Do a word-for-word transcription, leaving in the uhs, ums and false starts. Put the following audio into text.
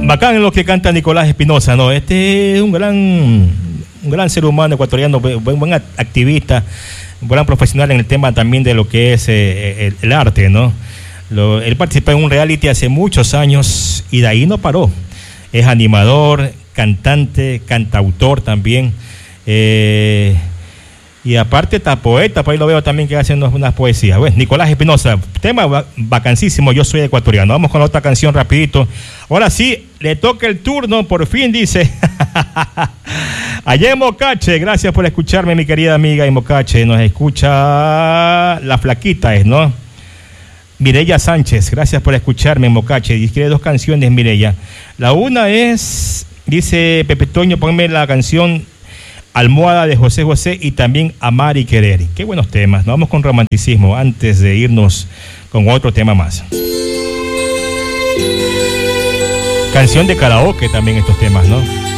Bacán lo que canta Nicolás Espinosa, ¿no? Este es un gran, un gran ser humano ecuatoriano, buen, buen activista, un gran profesional en el tema también de lo que es eh, el, el arte, ¿no? Lo, él participó en un reality hace muchos años y de ahí no paró. Es animador, cantante, cantautor también. Eh, y aparte está poeta, por ahí lo veo también que hace unas, unas poesías. Bueno, Nicolás Espinosa, tema vacancísimo, Yo Soy Ecuatoriano. Vamos con la otra canción rapidito. Ahora sí, le toca el turno, por fin dice. Allá en Mocache, gracias por escucharme, mi querida amiga en Mocache. Nos escucha La Flaquita, es, ¿no? Mireya Sánchez, gracias por escucharme en Mocache. Y quiere dos canciones, Mireya. La una es, dice Pepe Toño, ponme la canción Almohada de José José y también Amar y Querer. Qué buenos temas. Nos vamos con romanticismo antes de irnos con otro tema más. Canción de karaoke también estos temas, ¿no?